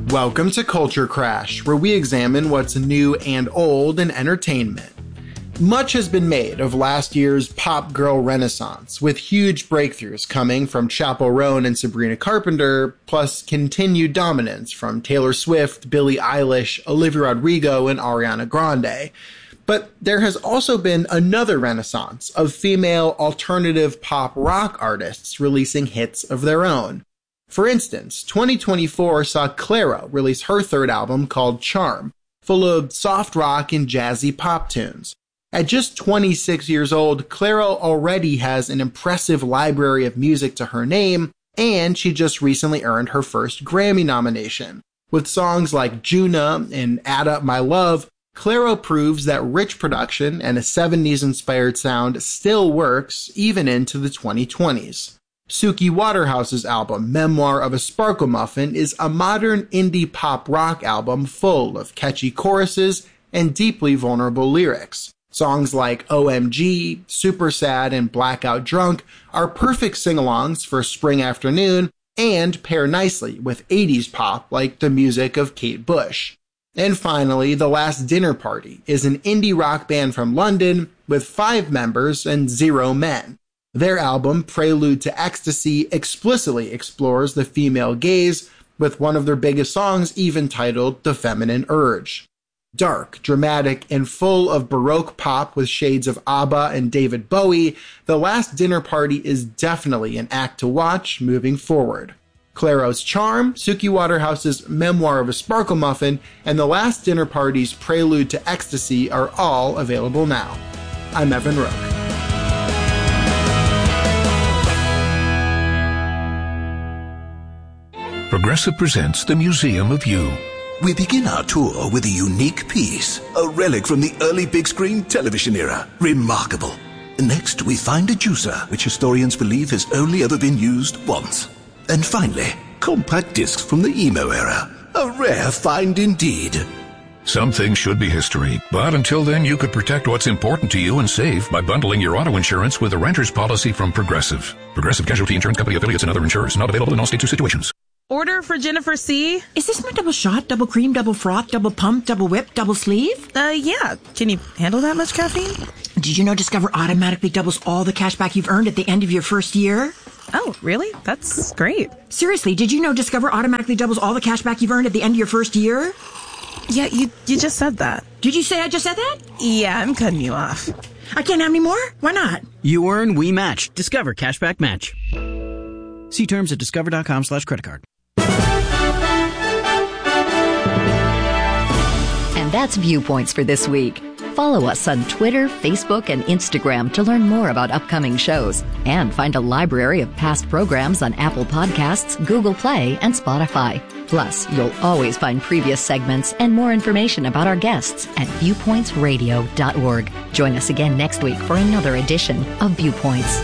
Welcome to Culture Crash, where we examine what's new and old in entertainment. Much has been made of last year's pop girl renaissance, with huge breakthroughs coming from Chappell Roan and Sabrina Carpenter, plus continued dominance from Taylor Swift, Billie Eilish, Olivia Rodrigo, and Ariana Grande. But there has also been another renaissance of female alternative pop rock artists releasing hits of their own. For instance, 2024 saw Clairo release her third album called Charm, full of soft rock and jazzy pop tunes. At just 26 years old, Clairo already has an impressive library of music to her name, and she just recently earned her first Grammy nomination. With songs like Juna and Add Up My Love, Clairo proves that rich production and a 70s-inspired sound still works even into the 2020s. Suki Waterhouse's album, Memoir of a Sparkle Muffin, is a modern indie pop rock album full of catchy choruses and deeply vulnerable lyrics. Songs like OMG, Super Sad, and Blackout Drunk are perfect sing-alongs for a spring afternoon and pair nicely with 80s pop like the music of Kate Bush. And finally, The Last Dinner Party is an indie rock band from London with 5 members and 0 men. Their album, Prelude to Ecstasy, explicitly explores the female gaze, with one of their biggest songs even titled The Feminine Urge. Dark, dramatic, and full of Baroque pop with shades of ABBA and David Bowie, The Last Dinner Party is definitely an act to watch moving forward. Clairo's Charm, Suki Waterhouse's Memoir of a Sparkle Muffin, and The Last Dinner Party's Prelude to Ecstasy are all available now. I'm Evan Rook. Progressive presents The Museum of You. We begin our tour with a unique piece, a relic from the early big screen television era. Remarkable. Next, we find a juicer, which historians believe has only ever been used once. And finally, compact discs from the emo era. A rare find indeed. Some things should be history, but until then you could protect what's important to you and save by bundling your auto insurance with a renter's policy from Progressive. Progressive Casualty Insurance Company affiliates and other insurers. Not available in all states or situations. Order for Jennifer C. Is this my double shot, double cream, double froth, double pump, double whip, double sleeve? Yeah. Can you handle that much caffeine? Did you know Discover automatically doubles all the cash back you've earned at the end of your first year? Oh, really? That's great. Seriously, did you know Discover automatically doubles all the cash back you've earned at the end of your first year? Yeah, you just said that. Did you say I just said that? Yeah, I'm cutting you off. I can't have any more? Why not? You earn, we match. Discover Cashback Match. See terms at discover.com/creditcard. And that's Viewpoints for this week. Follow us on Twitter, Facebook, and Instagram to learn more about upcoming shows and find a library of past programs on Apple Podcasts, Google Play, and Spotify. Plus, you'll always find previous segments and more information about our guests at viewpointsradio.org. Join us again next week for another edition of Viewpoints.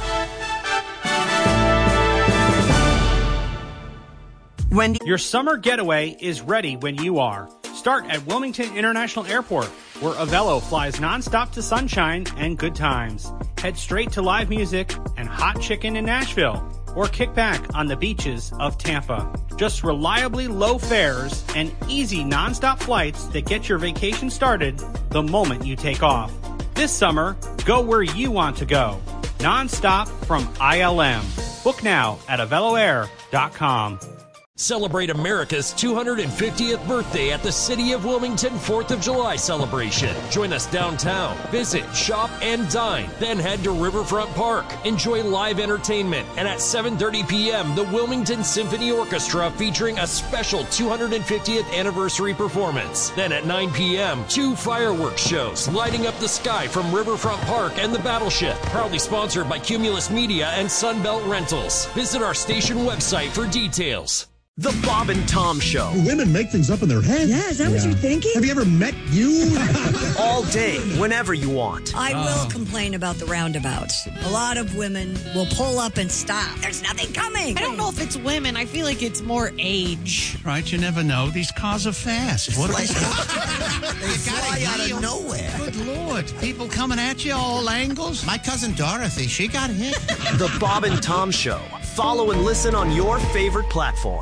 Wendy. Your summer getaway is ready when you are. Start at Wilmington International Airport, where Avello flies nonstop to sunshine and good times. Head straight to live music and hot chicken in Nashville, or kick back on the beaches of Tampa. Just reliably low fares and easy nonstop flights that get your vacation started the moment you take off. This summer, go where you want to go. Nonstop from ILM. Book now at AvelloAir.com. Celebrate America's 250th birthday at the City of Wilmington 4th of July celebration. Join us downtown. Visit, shop, and dine. Then head to Riverfront Park. Enjoy live entertainment. And at 7:30 p.m., the Wilmington Symphony Orchestra featuring a special 250th anniversary performance. Then at 9 p.m., 2 fireworks shows lighting up the sky from Riverfront Park and the Battleship. Proudly sponsored by Cumulus Media and Sunbelt Rentals. Visit our station website for details. The Bob and Tom Show. Women make things up in their head. Yeah, is that what you're thinking? Have you ever met you? All day, whenever you want. I will complain about the roundabouts. A lot of women will pull up and stop. There's nothing coming. I don't know if it's women. I feel like it's more age. Right, you never know. These cars are fast. What they fly out of nowhere. Good Lord. People coming at you all angles. My cousin Dorothy, she got hit. The Bob and Tom Show. Follow and listen on your favorite platform.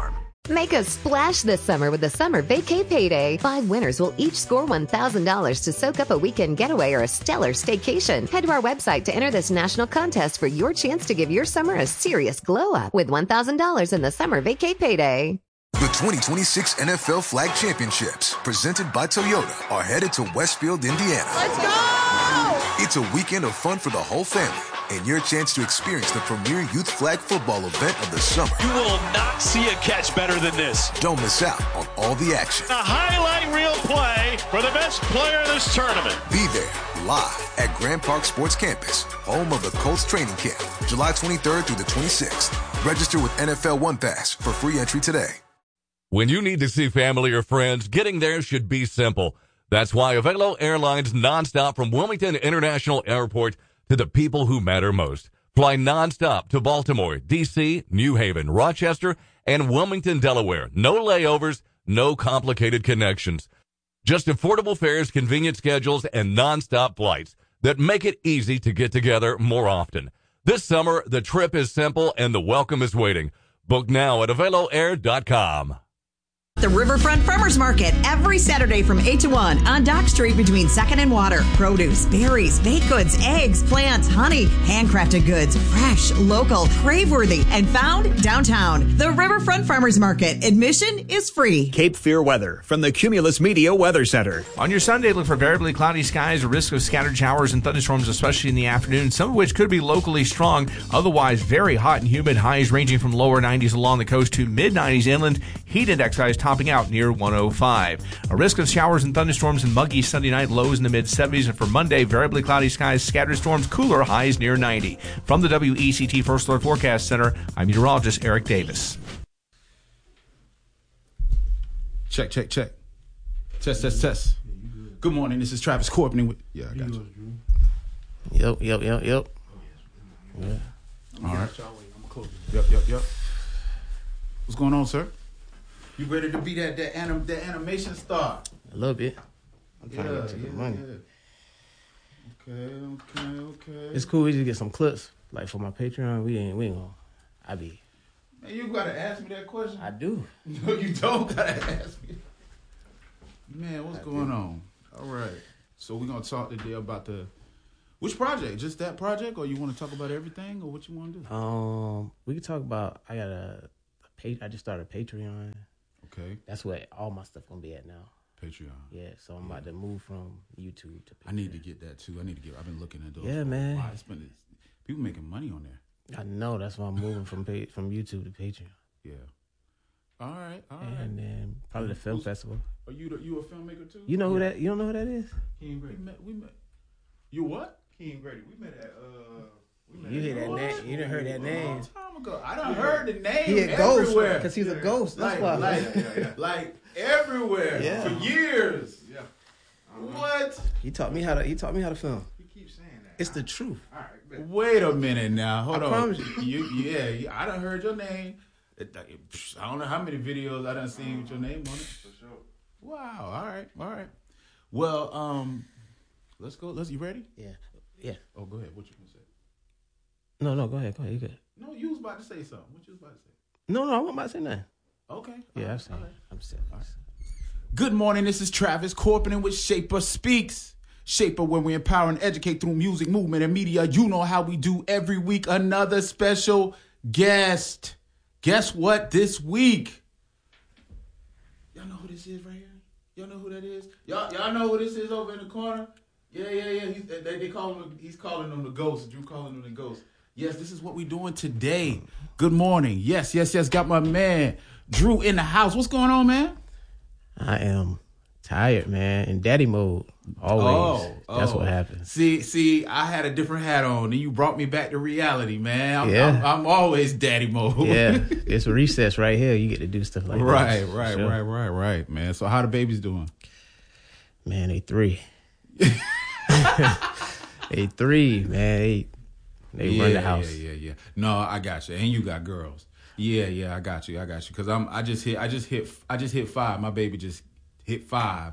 Make a splash this summer with the Summer Vacay Payday. 5 winners will each score $1,000 to soak up a weekend getaway or a stellar staycation. Head to our website to enter this national contest for your chance to give your summer a serious glow-up with $1,000 in the Summer Vacay Payday. The 2026 NFL Flag Championships, presented by Toyota, are headed to Westfield, Indiana. Let's go! It's a weekend of fun for the whole family and your chance to experience the premier youth flag football event of the summer. You will not see a catch better than this. Don't miss out on all the action. A highlight reel play for the best player in this tournament. Be there live at Grand Park Sports Campus, home of the Colts training camp, July 23rd through the 26th. Register with NFL One Pass for free entry today. When you need to see family or friends, getting there should be simple. That's why Avelo Airlines nonstop from Wilmington International Airport to the people who matter most. Fly nonstop to Baltimore, D.C., New Haven, Rochester, and Wilmington, Delaware. No layovers, no complicated connections. Just affordable fares, convenient schedules, and nonstop flights that make it easy to get together more often. This summer, the trip is simple and the welcome is waiting. Book now at AveloAir.com. The Riverfront Farmers Market every Saturday from 8 to 1 on Dock Street between 2nd and Water. Produce, berries, baked goods, eggs, plants, honey, handcrafted goods, fresh, local, crave-worthy, and found downtown. The Riverfront Farmers Market. Admission is free. Cape Fear weather from the Cumulus Media Weather Center. On your Sunday, look for variably cloudy skies, a risk of scattered showers and thunderstorms, especially in the afternoon, some of which could be locally strong. Otherwise, very hot and humid. Highs ranging from lower 90s along the coast to mid-90s inland. Heat index highs topping out near 105. A risk of showers and thunderstorms and muggy Sunday night, lows in the mid-70s. And for Monday, variably cloudy skies, scattered storms, cooler, highs near 90. From the WECT First Alert Forecast Center, I'm meteorologist Eric Davis. Check. Test. Good morning. This is Travis Corping with... Yeah, I got you. Yep. Yeah. All right. Yep. What's going on, sir? You ready to be that animation star? A little bit. I'm trying to get to the money. Okay. It's cool. We just get some clips. Like for my Patreon, we ain't gonna. Man, you gotta ask me that question. I do. No, you don't gotta ask me. Man, what's going on? All right. So we're gonna talk today about which project? Just that project, or you want to talk about everything, or what you want to do? We can talk about. I just started Patreon. Okay. That's where all my stuff gonna be at now. Patreon. Yeah, so I'm about to move from YouTube to Patreon. I need to get that too. I've been looking at those. Yeah, man. Wow, people making money on there. I know. That's why I'm moving from YouTube to Patreon. Yeah. All right. And then probably the film festival. Are you a filmmaker too? You know who that? You don't know who that is? King Grady. We met. You what? King Grady. We met at. You hear that name? You done heard that name? A long time ago. I done heard the name. He a ghost everywhere because he's a ghost. That's why. Like everywhere for years. Yeah. What? He taught me how to film. He keeps saying that. It's the truth. All right. Wait a minute now. Hold on. Promise you. I done heard your name. I don't know how many videos I done seen with your name on it. For sure. Wow. All right. Well, let's go. You ready? Yeah. Oh, go ahead. What you gonna say? No, go ahead. You good. No, you was about to say something. What you was about to say? No, I wasn't about to say nothing. Okay. Yeah, I'm saying. All right. Good morning. This is Travis Corping with Shaper Speaks. Shaper, where we empower and educate through music, movement, and media. You know how we do every week. Another special guest. Guess what? This week. Y'all know who this is right here? Y'all know who that is? Y'all know who this is over in the corner? Yeah. They call him. He's calling them the ghost. Drew calling them the ghost. Yes, this is what we're doing today. Good morning. Yes. Got my man Drew in the house. What's going on, man? I am tired, man. In daddy mode. Always. That's what happens. See, I had a different hat on, and you brought me back to reality, man. I'm always daddy mode. Yeah, it's recess right here. You get to do stuff like that. Right, man. So how the babies doing? Man, they 3. They 3, man. They run the house. Yeah. No, I got you. And you got girls. Yeah, I got you. Because I just hit 5. My baby just hit 5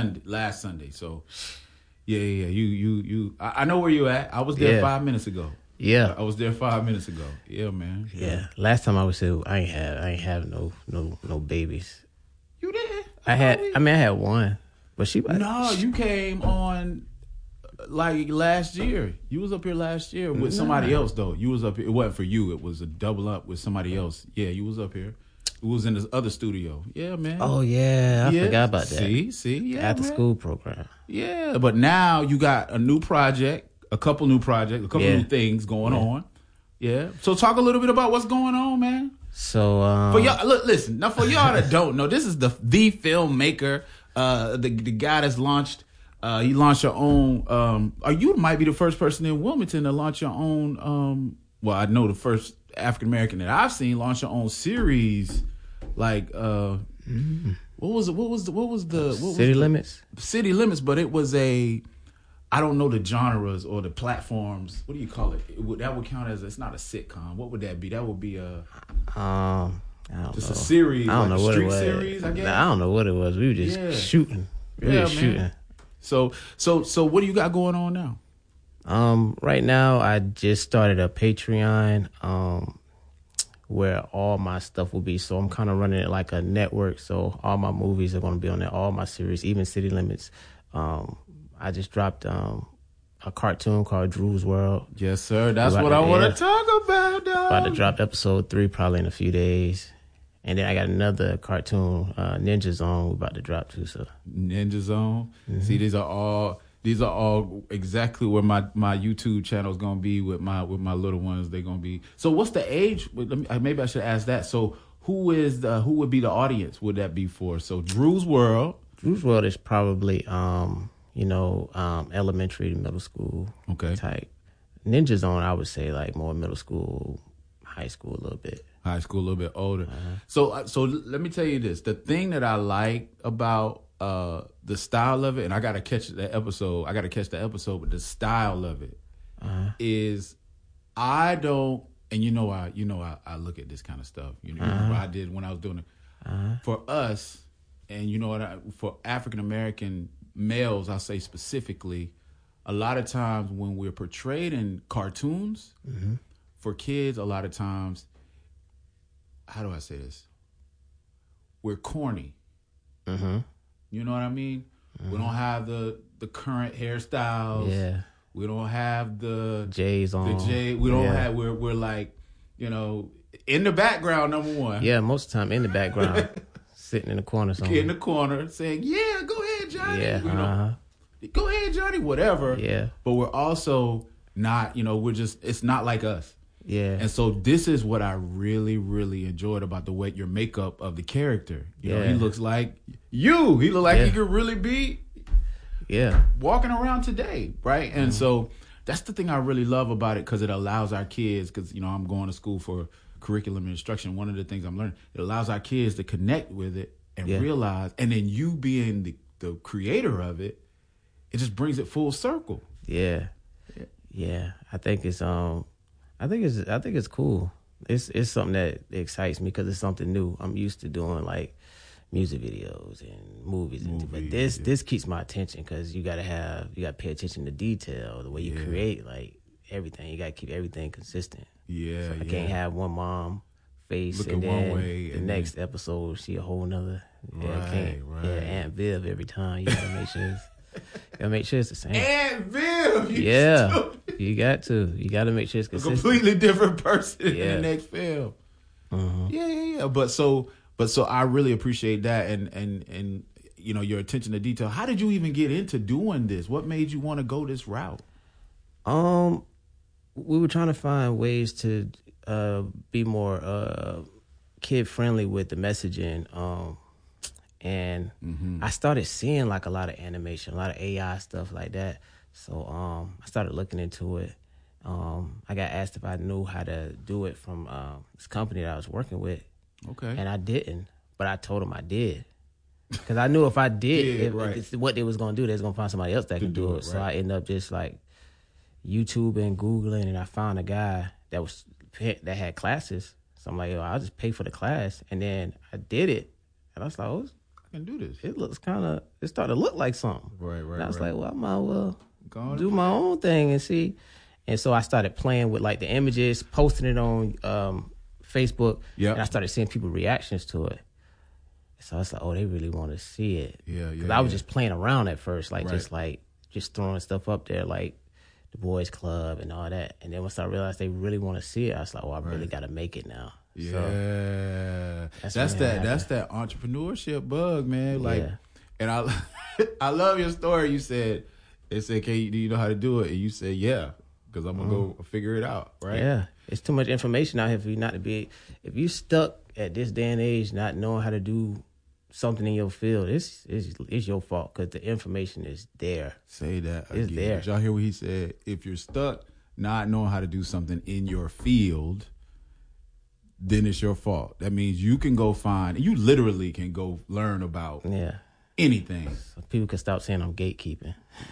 last Sunday. So yeah. You. I know where you at. I was there 5 minutes ago. Yeah. I was there 5 minutes ago. Yeah, man. Yeah. Last time I was here, I ain't have no babies. You did? I had one, but she. No, you came on like last year. You was up here last year with somebody else though. You was up here. It wasn't for you. It was a double up with somebody else. Yeah, you was up here. It was in this other studio. Yeah, man. Oh yeah, I forgot about that. See, yeah, after school program. Yeah, but now you got a new project, a couple new new things going on. Yeah. So talk a little bit about what's going on, man. So for y'all, look, listen. Now for y'all that don't know, this is the filmmaker, the guy that's launched. He launched your own. You might be the first person in Wilmington to launch your own. Well, I know the first African American that I've seen launch your own series. Like, what was the City Limits? City Limits, but it was a. I don't know the genres or the platforms. What do you call it? That would count as it's not a sitcom. What would that be? That would be a. I don't just know. a series. I don't like know what it street was. Series, I guess. I don't know what it was. We were just shooting. Shooting. So what do you got going on now? Right now I just started a Patreon where all my stuff will be. So I'm kind of running it like a network. So all my movies are going to be on there, all my series, even City Limits. I just dropped a cartoon called Drew's World. Yes, sir. That's what I want to talk about, dog. About to drop episode 3 probably in a few days. And then I got another cartoon, Ninja Zone, we're about to drop too. So Ninja Zone. Mm-hmm. See, these are all exactly where my YouTube channel is gonna be with my little ones. They're gonna be. So what's the age? Maybe I should ask that. So who would be the audience? Would that be for? So Drew's World. Drew's World is probably elementary to middle school. Okay. Type. Ninja Zone, I would say like more middle school, high school a little bit. High school, a little bit older. Uh-huh. So let me tell you this. The thing that I like about the style of it, and I got to catch the episode, but the style of it is I don't, and I look at this kind of stuff. You know what I did when I was doing it. For us, and for African American males, I'll say specifically, a lot of times when we're portrayed in cartoons, for kids, a lot of times, how do I say this? We're corny. Mm-hmm. You know what I mean? Mm-hmm. We don't have the current hairstyles. Yeah. We don't have the J's on. We don't have. We're like, in the background. Number one. Yeah, most of the time in the background, sitting in the corner somewhere. In the corner, saying, "Yeah, go ahead, Johnny." Yeah. Go ahead, Johnny. Whatever. Yeah. But we're also not. It's not like us. Yeah. And so this is what I really, really enjoyed about the way your makeup of the character. He looks like you. He looks like he could really be walking around today, right? And so that's the thing I really love about it, because it allows our kids, because, I'm going to school for curriculum and instruction. One of the things I'm learning, it allows our kids to connect with it and realize, and then you being the creator of it, it just brings it full circle. Yeah. I think it's I think it's cool. It's something that excites me because it's something new. I'm used to doing like music videos and movies, but this keeps my attention because you gotta pay attention to detail, the way you create like everything. You gotta keep everything consistent. Yeah, so I can't have one mom face looking and then one way, the next episode she a whole nother. Right. Aunt Viv every time. You gotta make sure. Gotta make sure it's the same. Aunt Viv. You got to. You got to make sure it's consistent. A completely different person in the next film. Yeah. But so I really appreciate that, and your attention to detail. How did you even get into doing this? What made you want to go this route? We were trying to find ways to be more kid friendly with the messaging. And I started seeing like a lot of animation, a lot of AI stuff like that. So I started looking into it. I got asked if I knew how to do it from this company that I was working with. Okay. And I didn't, but I told them I did. Because I knew if I did, what they was going to do, they was going to find somebody else that could do it. Right. So I ended up just like YouTubing, Googling, and I found a guy that had classes. So I'm like, I'll just pay for the class. And then I did it. And I was like, I can do this. It started to look like something. Right. And I was like, well, I might well do my own thing and see. And so I started playing with like the images, posting it on Facebook, and I started seeing people reactions to it. So I was like, oh, they really want to see it. Because I was just playing around at first, just throwing stuff up there, like the boys club and all that. And then once I realized they really want to see it, I was like, oh, I really got to make it now. Yeah, so that's that entrepreneurship bug, man. And I love your story. You said, do you know how to do it? And you said, yeah, because I'm gonna go figure it out, right? Yeah, it's too much information out here for you not to be. If you stuck at this day and age, not knowing how to do something in your field, it's your fault because the information is there. Say that it's again. there. Did y'all hear what he said? If you're stuck not knowing how to do something in your field, then it's your fault. That means you can go you literally can go learn about anything. So people can stop saying I'm gatekeeping.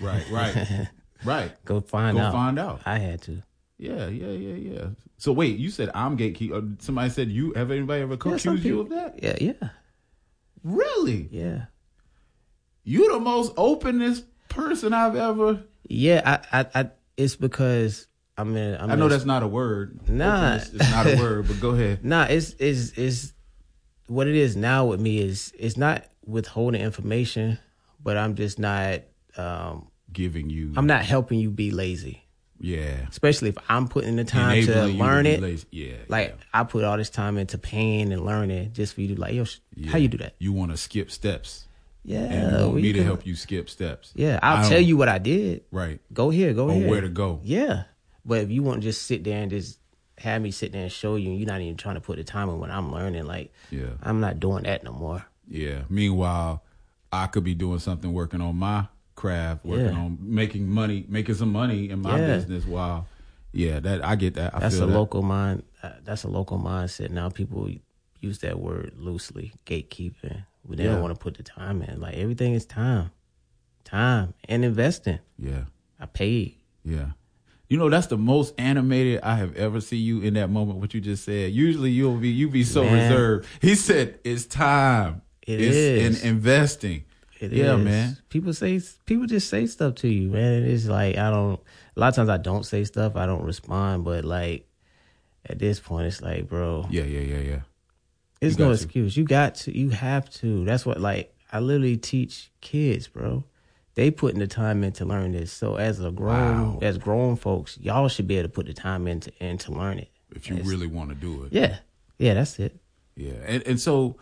Right. Go find out. I had to. Yeah. So wait, you said I'm gatekeeper. Somebody said have anybody ever accused you of that? Yeah. Really? Yeah. You the most openest person I've ever. Yeah, I it's because I know that's not a word. Nah, it's not a word. But go ahead. Nah, it's what it is now with me is it's not withholding information, but I'm just not giving you. I'm not helping you be lazy. Yeah. Especially if I'm putting in the time to learn it. Yeah. I put all this time into paying and learning just for you to how you do that? You want to skip steps. Yeah. And you want me to help you skip steps. Yeah. I'll tell you what I did. Right. Go here. Or where to go. Yeah. But if you want to just sit there and just have me sit there and show you, and you're not even trying to put the time in when I'm learning, I'm not doing that no more. Yeah. Meanwhile, I could be doing something, working on my craft, working on making some money in my business. Wow. Yeah, I get that. That's a local mind. That's a local mindset. Now people use that word loosely, gatekeeping. They don't want to put the time in. Like everything is time and investing. Yeah. I paid. Yeah. You know, that's the most animated I have ever seen you in that moment, what you just said. Usually you be so reserved. He said it's time. It's investing. It is. Man. People just say stuff to you, man. It's like a lot of times I don't say stuff, I don't respond, but at this point it's like, bro. Yeah. There's no excuse. You have to. That's what I literally teach kids, bro. They putting the time in to learn this. So as grown folks, y'all should be able to put the time in to learn it. If you really want to do it. Yeah. Yeah, that's it. Yeah. And so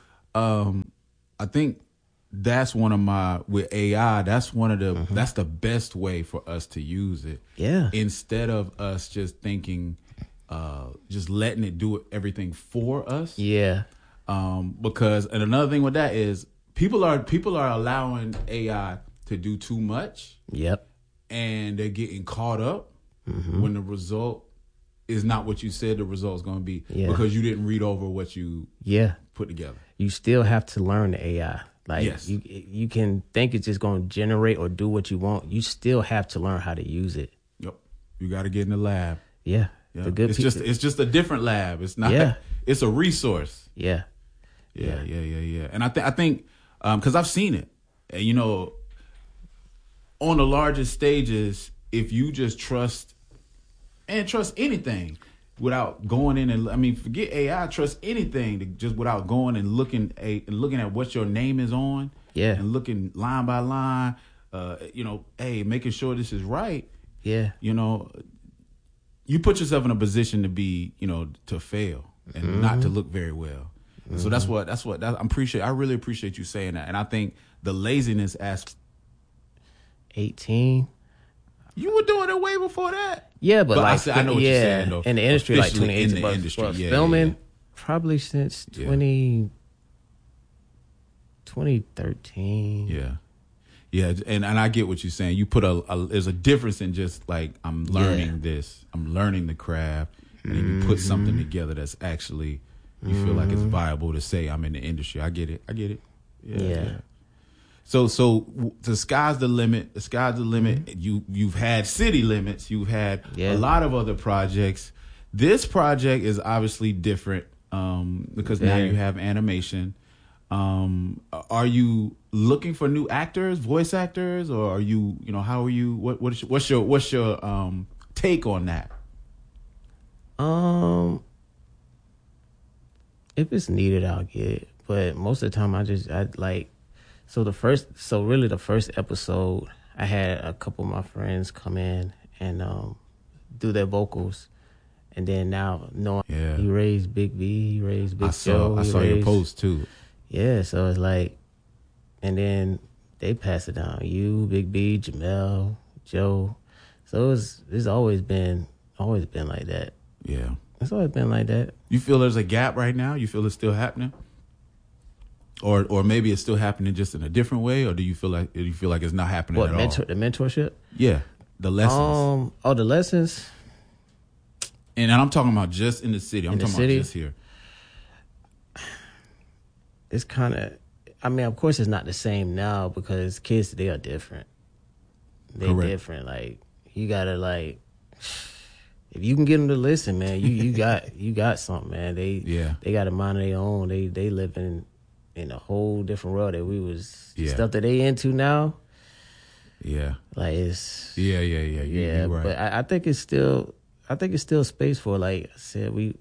I think that's with AI, that's that's the best way for us to use it. Yeah. Instead of us just thinking, just letting it do everything for us. Yeah. Because, and another thing with that is people are allowing AI to do too much. Yep. And they're getting caught up when the result is not what you said the result is going to be because you didn't read over what you put together. You still have to learn the AI. Yes. You can think it's just going to generate or do what you want. You still have to learn how to use it. Yep. You got to get in the lab. Yeah. It's just a different lab. It's not. Yeah. It's a resource. Yeah. Yeah. And I think because I've seen it, and on the largest stages, if you just trust anything without going in and forget AI, trust anything just without going and looking at what your name is on, and looking line by line, making sure this is right. Yeah, you put yourself in a position to be, to fail and not to look very well. And so that's what I really appreciate you saying that, and I think the laziness aspect. 18. You were doing it way before that. Yeah, but I know what you're saying though. In the industry, officially 2018. In the industry, filming probably since 2013. Yeah, and I get what you're saying. You put there's a difference in just I'm learning this, I'm learning the craft, and then you put something together that's actually you feel like it's viable to say I'm in the industry. I get it. Yeah. So the sky's the limit. The sky's the limit. You've had City Limits. You've had a lot of other projects. This project is obviously different because now you have animation. Are you looking for new actors, voice actors, or are you? How are you? What's your take on that? If it's needed, I'll get it. But most of the time, I like. So the first episode, I had a couple of my friends come in and do their vocals, and then now knowing he raised Big B, he raised Big Joe. I saw your post too. Yeah, so it's like, and then they pass it down. You, Big B, Jamel, Joe. So it's always been like that. Yeah. It's always been like that. You feel there's a gap right now? You feel it's still happening? Or maybe it's still happening just in a different way, or do you feel like it's not happening at all? The mentorship? Yeah. The lessons. The lessons. And I'm talking about just in the city. I'm talking about just here. It's kind of, I mean, of course it's not the same now because kids today are different. They're different. Like, you gotta like, if you can get them to listen, man, you got something, man. They got a mind of their own. They live in a whole different world that we was stuff that they into now. Yeah, like it's You're right. But I think it's still space for, like I said, we,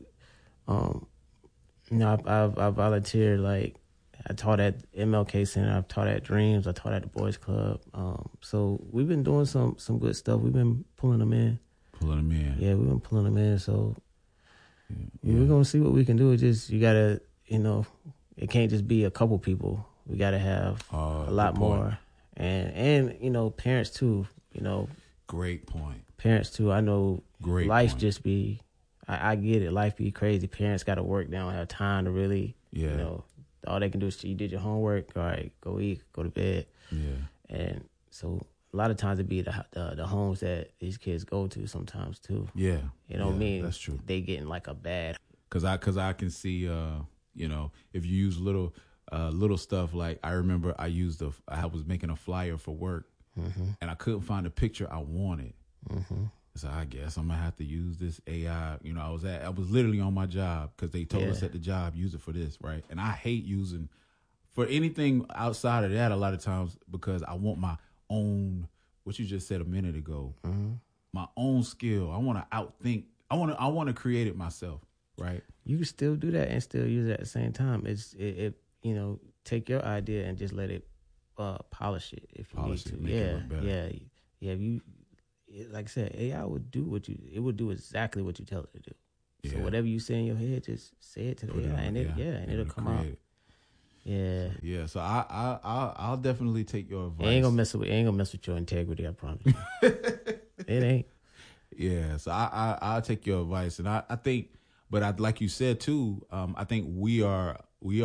I volunteered. Like, I taught at MLK Center. I've taught at Dreams. I taught at the Boys Club. So we've been doing some good stuff. We've been pulling them in. Yeah, we've been pulling them in. So we're gonna see what we can do. It's just, you gotta, it can't just be a couple people. We gotta have a lot more, and parents too. Great point. Parents too. I know. Great. Life point. Just be. I get it. Life be crazy. Parents got to work. They don't have time to really. All they can do is, you did your homework. All right, go eat, go to bed. Yeah. And so a lot of times it be the homes that these kids go to sometimes too. Yeah. Mean that's true. They getting like a bad. Cause I can see if you use little stuff, like I remember I was making a flyer for work, and I couldn't find a picture I wanted. So I guess I'm gonna have to use this AI. I was literally on my job because they told us at the job, use it for this, right? And I hate using for anything outside of that a lot of times, because I want my own, what you just said a minute ago, my own skill. I want to outthink. I want to create it myself, right? You can still do that and still use it at the same time. Take your idea and just let it polish it if you need to. Make it look better. If you, like I said, AI would do it would do exactly what you tell it to do. So whatever you say in your head, just say it to the AI, and it'll come out. Yeah. So I'll definitely take your advice. It ain't gonna mess with your integrity, I promise you. It ain't. Yeah. So I'll take your advice, and I think, but like you said too, I think we are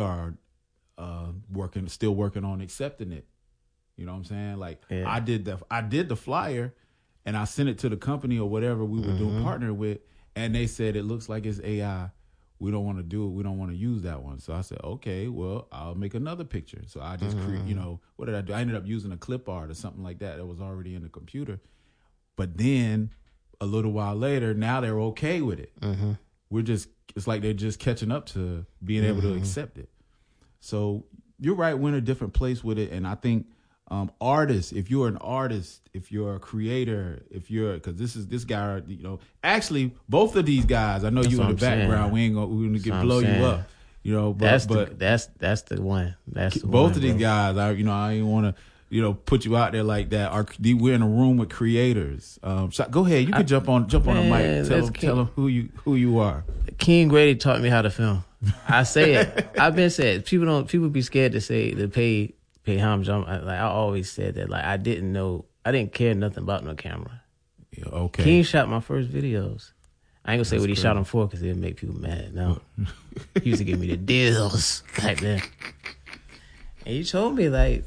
still working on accepting it. You know what I'm saying? Like, I did the flyer, and I sent it to the company or whatever we were doing partner with, and they said it looks like it's AI. We don't want to do it. We don't want to use that one. So I said, okay, well, I'll make another picture. So I just what did I do? I ended up using a clip art or something like that was already in the computer. But then a little while later, now they're okay with it. It's like they're just catching up to being able to accept it. So you're right. We're in a different place with it. And I think artists, if you're an artist, if you're a creator, because this guy, actually both of these guys, I know you in the background. We're gonna blow you up, but that's the one. That's both of these guys. I ain't want to, put you out there like that. We're in a room with creators. Go ahead, you can jump on the mic. Tell them who you are. King Grady taught me how to film. I say it. I've been said. People be scared to pay homage. I always said that. Like, I didn't care nothing about no camera. Yeah, okay. King shot my first videos. I ain't gonna say what he shot them for because it'd make people mad. No, he used to give me the deals like that. And he showed me the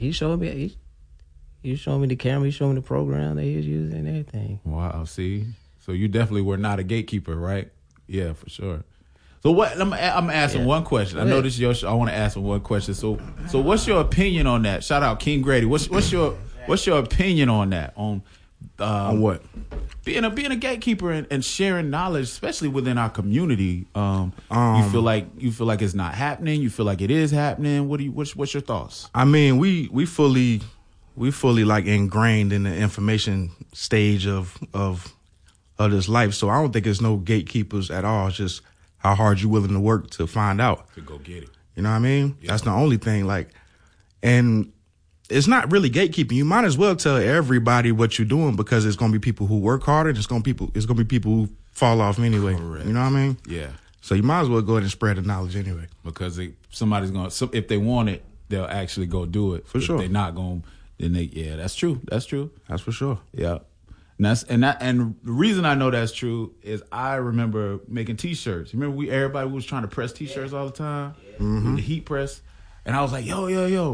camera. He showed me the program that he was using and everything. Wow. See, so you definitely were not a gatekeeper, right? Yeah, for sure. So what? I'm asking one question. I know this is your show. I want to ask him one question. So what's your opinion on that? Shout out King Grady. What's your opinion on that? On what? Being a gatekeeper and sharing knowledge, especially within our community. You feel like it's not happening. You feel like it is happening. What's your thoughts? I mean, we fully like ingrained in the information stage of of this life. So I don't think there's no gatekeepers at all. It's just how hard you're willing to work to find out. To go get it. You know what I mean? Yeah. That's the only thing. Like, and it's not really gatekeeping. You might as well tell everybody what you're doing, because it's going to be people who work harder, and it's going to be people who fall off anyway. Correct. You know what I mean? Yeah. So you might as well go ahead and spread the knowledge anyway. Because somebody's going to, if they want it, they'll actually go do it. For sure. If they're not going, then that's true. That's true. That's for sure. Yeah. And the reason I know that's true is I remember making T-shirts. Remember everybody was trying to press T-shirts all the time with the heat press, and I was like, yo,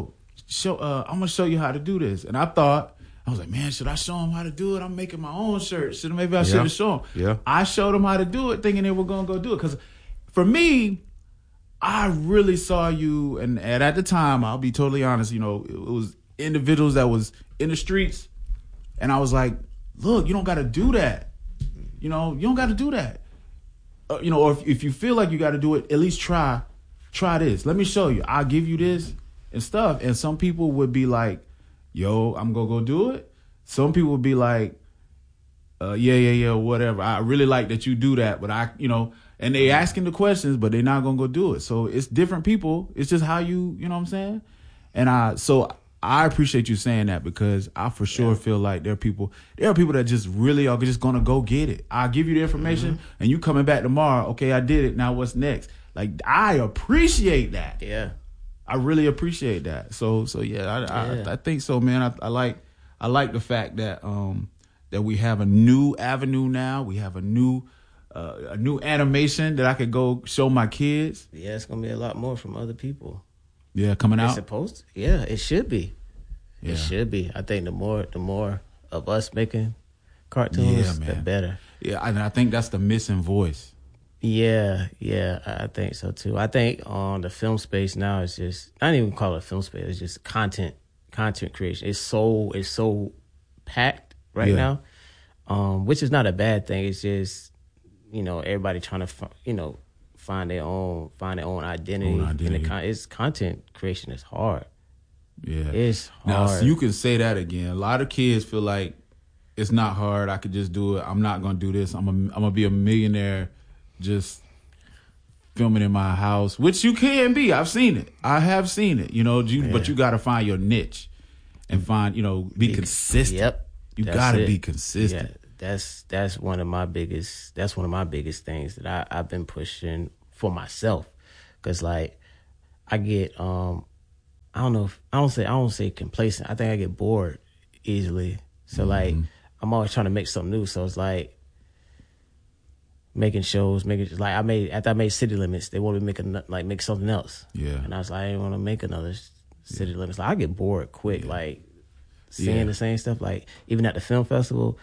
I'm gonna show you how to do this. And I was like, man, should I show them how to do it? I'm making my own shirts. Maybe I should have shown them. Yeah. I showed them how to do it, thinking they were gonna go do it. Because for me, I really saw you, and at the time, I'll be totally honest, it was individuals that was in the streets, and I was like, look, you don't got to do that. You don't got to do that. Or if you feel like you got to do it, at least try this. Let me show you. I'll give you this and stuff. And some people would be like, yo, I'm going to go do it. Some people would be like, yeah, whatever. I really like that you do that, but and they asking the questions, but they're not going to go do it. So it's different people. It's just how you know what I'm saying? And I appreciate you saying that, because I for sure feel like there are people that just really are just going to go get it. I'll give you the information and you coming back tomorrow. Okay, I did it. Now what's next? Like, I appreciate that. Yeah. I really appreciate that. So yeah, I think so, man. I like the fact that that we have a new avenue now. We have a new animation that I could go show my kids. Yeah, it's going to be a lot more from other people. Yeah, coming out. It's supposed to. Yeah, it should be. Yeah. It should be. I think the more of us making cartoons, the better. Yeah, and I think that's the missing voice. Yeah, I think so too. I think on the film space now, it's just, I don't even call it a film space. It's just content creation. It's so packed right now, which is not a bad thing. It's just, everybody trying to find their own identity. It's content creation is hard. Yeah, it's hard. Now, so you can say that again. A lot of kids feel like it's not hard. I could just do it. I'm not gonna do this. I'm gonna be a millionaire just filming in my house, which you can be. I've seen it. I have seen it. But you got to find your niche and find. Be consistent. Yep, you got to be consistent. Yeah. That's one of my biggest things that I've been pushing for myself, because like I get I don't say complacent. I think I get bored easily. So like I'm always trying to make something new. So it's like making shows, after I made City Limits, they wanted me to make something else. Yeah, and I was like, I didn't want to make another City Limits. Like, I get bored quick, like seeing the same stuff. Like even at the film festival,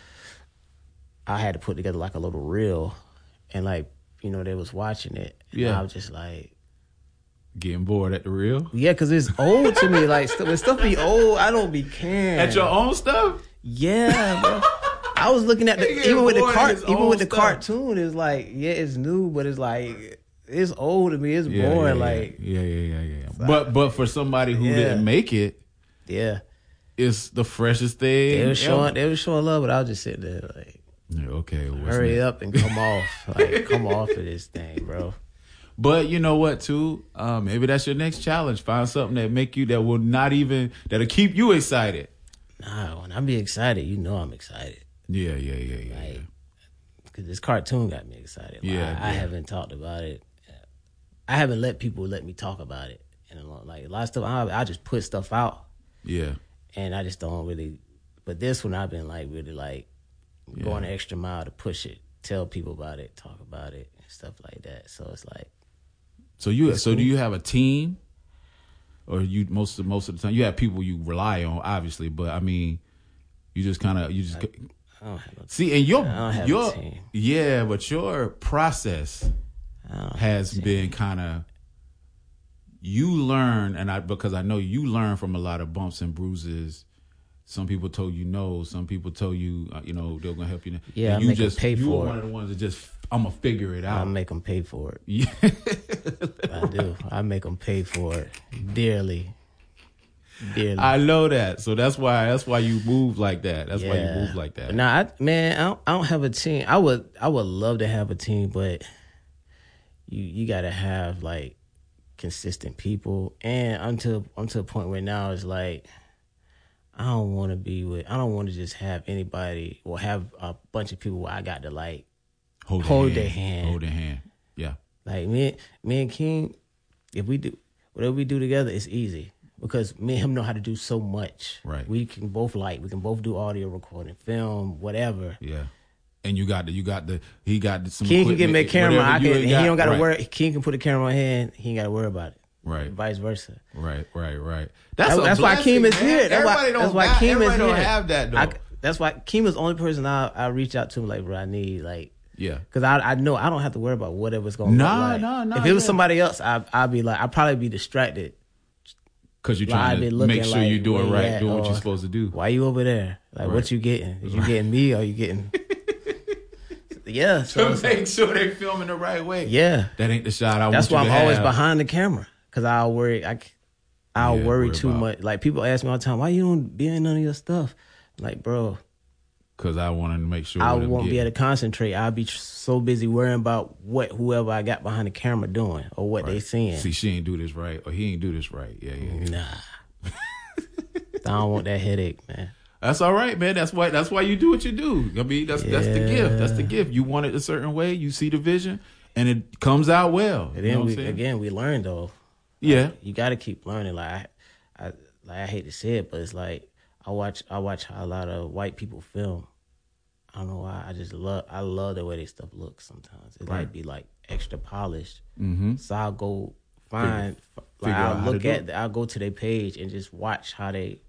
I had to put together like a little reel, and they was watching it. And I was just like getting bored at the reel. Yeah, because it's old to me. Like when stuff be old, I don't be caring. At your own stuff? Yeah, bro. I was looking at even with the cartoon, it's like, it's new, but it's like it's old to me. It's boring. Yeah. But for somebody who didn't make it, it's the freshest thing. They were showing love, but I was just sitting there like, okay, hurry up and come off. Like, come off of this thing, bro. But you know what, too? Maybe that's your next challenge. Find something that'll keep you excited. Nah, when I be excited, I'm excited. Yeah. Because this cartoon got me excited. I haven't talked about it. I haven't let people let me talk about it. And a lot of stuff, I just put stuff out. Yeah. And I just don't really. But this one, I've been really going the extra mile to push it, tell people about it, talk about it, and stuff like that. So it's like. So do you have a team, or you most of the time you have people you rely on, obviously, but I mean, you just I don't have no see, and your team. Yeah, but your process has been kind of, you learn, because I know you learn from a lot of bumps and bruises. Some people told you no. Some people told you, they're gonna help you. Yeah, and you make them pay for it. You were one of the ones that just, I'm gonna figure it out. I make them pay for it. Yeah, I do. I make them pay for it dearly. dearly. I know that. So that's why you move like that. That's why you move like that. Nah, I don't have a team. I would love to have a team, but you got to have like consistent people. And I'm to a point where now it's like I don't want to just have anybody or have a bunch of people where I got to like hold their hand. Hold their hand. Yeah. Like me and King, if we do whatever we do together, it's easy because me and him know how to do so much. Right. We can both do audio recording, film, whatever. Yeah. And he got some. King can give me a camera. He don't got to right. worry. King can put a camera on hand. He ain't got to worry about it. Right. Vice versa. Right. That's why Keem is here. That's why Keem is here. Have that though. That's why Keem is the only person I reach out to. Like, bro, I need like. Yeah. Because I know I don't have to worry about whatever's going on. No. If it was somebody else, I'd be like, I'd probably be distracted. Because you're trying to make sure you're doing right, doing what you're supposed to do. Why you over there? Like, right. What you getting? Is you getting me or you getting? Yeah. So make sure they're filming the right way. Yeah. That ain't the shot I want you to have. That's why I'm always behind the camera. Because I'll worry. I'll worry too much. Like, people ask me all the time, why you don't be in none of your stuff? Like, bro. Because I want to make sure I won't be able to concentrate. I'll be so busy worrying about what whoever I got behind the camera doing or what they seeing. See, she ain't do this right or he ain't do this right. Yeah. Nah. I don't want that headache, man. That's all right, man. That's why you do what you do. I mean, that's the gift. That's the gift. You want it a certain way. You see the vision, and it comes out well. And then we learn though. Yeah, like, you got to keep learning. Like I hate to say it, but it's like I watch how a lot of white people film. I don't know why. I love the way their stuff looks. Sometimes it might be like extra polished. Mm-hmm. So I'll go find. I'll go to their page and just watch how they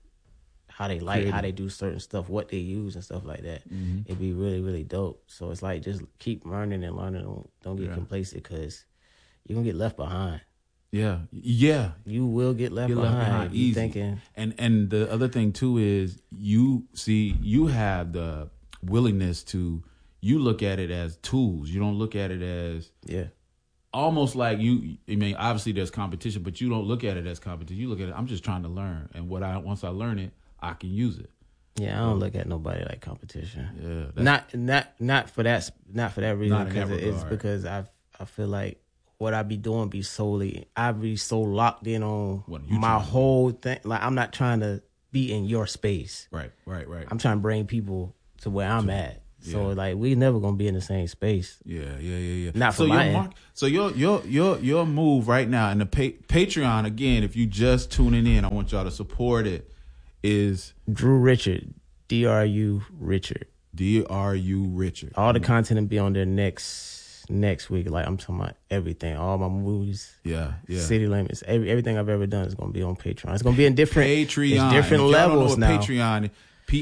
do certain stuff, what they use and stuff like that. Mm-hmm. It'd be really, really dope. So it's like just keep learning and learning. Don't get complacent because you're gonna get left behind. Yeah. You will get left behind. Easy. Thinking. And the other thing too is you have the willingness to look at it as tools. You don't look at it as almost like I mean, obviously there's competition, but you don't look at it as competition. You look at it, I'm just trying to learn, and once I learn it, I can use it. Yeah, I don't look at nobody like competition. Yeah, not for that reason. Because it's because I feel like what I be doing I be so locked in on my whole thing. Like I'm not trying to be in your space. Right. I'm trying to bring people to where I'm at. So like we never gonna be in the same space. Yeah. Not for my end. So your move right now and the Patreon again. If you just tuning in, I want y'all to support it. Is Drew Richard, DRU Richard. All the content will be on there next week. Like I'm talking about everything, all my movies. Yeah. City Limits, everything I've ever done is gonna be on Patreon. It's gonna be in different Patreon. different levels now. Patreon,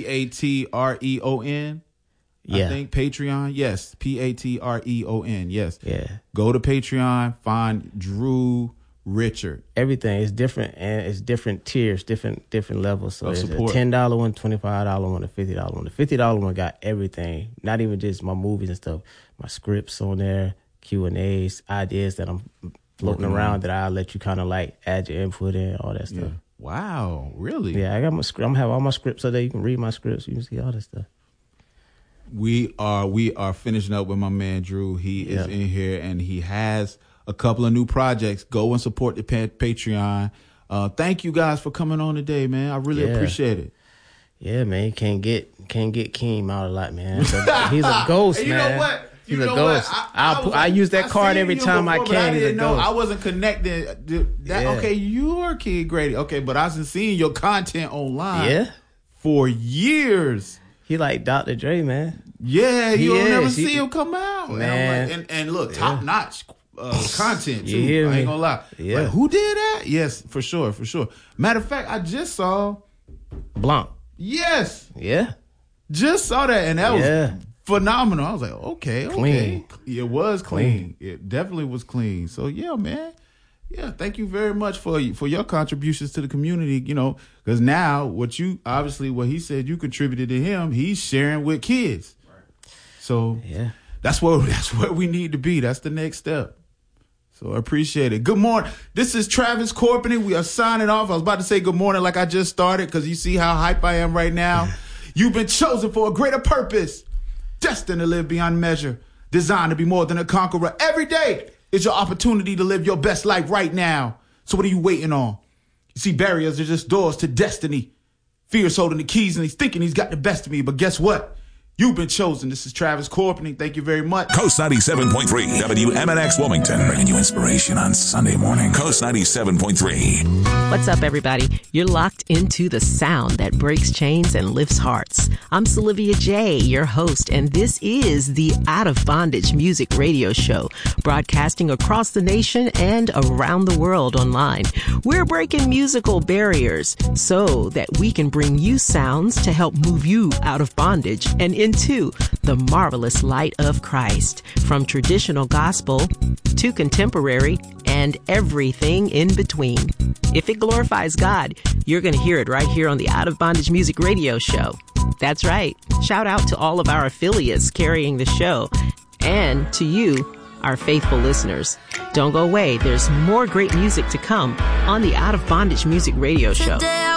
Patreon. Yeah. I think Patreon. Yes, Patreon. Yes. Yeah. Go to Patreon. Find Drew Richard. Everything is different, and it's different tiers, different levels. So it's support. a $10 one, $25 one, a $50 one. The $50 one got everything, not even just my movies and stuff. My scripts on there, Q&As, ideas that I'm floating around that I'll let you kind of like add your input in, all that stuff. Yeah. Wow, really? Yeah, I got my script. I'm gonna have all my scripts so that you can read my scripts. You can see all that stuff. We are finishing up with my man Drew. He is in here and he has a couple of new projects. Go and support the Patreon. Thank you guys for coming on today, man. I really appreciate it. Yeah, man. Can't get Keem out a lot, man. He's a ghost, man. You know what? He's a ghost. I use that card every time I can. He's a ghost. I wasn't connected. Okay, you are Kid Grady. Okay, but I've been seeing your content online for years. He like Dr. Dre, man. Yeah, you'll never see him come out. Man. And look, top notch content too. I ain't gonna lie. Yeah. Like, who did that? Yes, for sure. Matter of fact, I just saw Blanc. Yes. Yeah. Just saw that, and that was phenomenal. I was like, okay. Clean. It was clean. It definitely was clean. So yeah, man. Yeah, thank you very much for your contributions to the community, you know, because now what he said you contributed to him, he's sharing with kids. Right. So that's where we need to be. That's the next step. So I appreciate it. Good morning. This is Travis Corpany. We are signing off. I was about to say good morning like I just started because you see how hype I am right now. You've been chosen for a greater purpose, destined to live beyond measure, designed to be more than a conqueror. Every day is your opportunity to live your best life right now. So what are you waiting on? You see, barriers are just doors to destiny. Fear's holding the keys and he's thinking he's got the best of me. But guess what? You've been chosen. This is Travis Corpany. Thank you very much. Coast 97.3, WMNX Wilmington. Bringing you inspiration on Sunday morning. Coast 97.3. What's up, everybody? You're locked into the sound that breaks chains and lifts hearts. I'm Sylvia J., your host, and this is the Out of Bondage Music Radio Show, broadcasting across the nation and around the world online. We're breaking musical barriers so that we can bring you sounds to help move you out of bondage and into the marvelous light of Christ, from traditional gospel to contemporary and everything in between. If it glorifies God, you're going to hear it right here on the Out of Bondage Music Radio Show. That's right. Shout out to all of our affiliates carrying the show and to you, our faithful listeners. Don't go away. There's more great music to come on the Out of Bondage Music Radio Show.